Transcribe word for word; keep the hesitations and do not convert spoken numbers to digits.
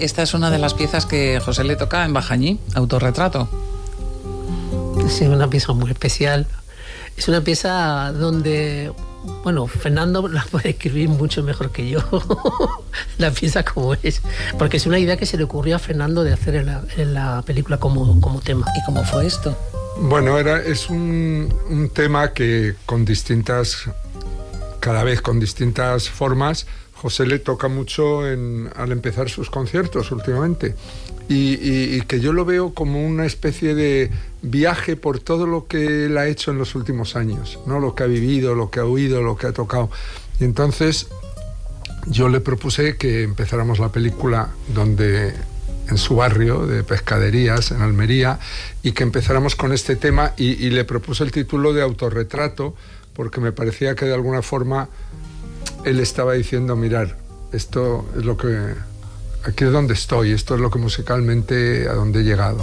esta es una de las piezas que José le toca en Bajañí, Autorretrato. Sí, una pieza muy especial. Es una pieza donde, bueno, Fernando la puede escribir mucho mejor que yo, la pieza como es, porque es una idea que se le ocurrió a Fernando de hacer en la, en la película como, como tema. ¿Y cómo fue esto? Bueno, era, es un, un tema que con distintas, cada vez con distintas formas, José le toca mucho en, al empezar sus conciertos últimamente. Y, y, y que yo lo veo como una especie de viaje por todo lo que él ha hecho en los últimos años, ¿no? Lo que ha vivido, lo que ha oído, lo que ha tocado. Y entonces yo le propuse que empezáramos la película donde, en su barrio de Pescaderías, en Almería, y que empezáramos con este tema, y, y le propuse el título de Autorretrato, porque me parecía que de alguna forma él estaba diciendo, mirar, esto es lo que... aquí es donde estoy, esto es lo que musicalmente, a donde he llegado.